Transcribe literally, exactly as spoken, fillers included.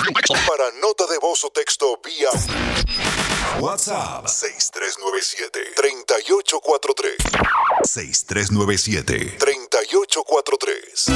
Para nota de voz o texto vía WhatsApp seis tres nueve siete, tres ocho cuatro tres. seis tres nueve siete, tres ocho cuatro tres.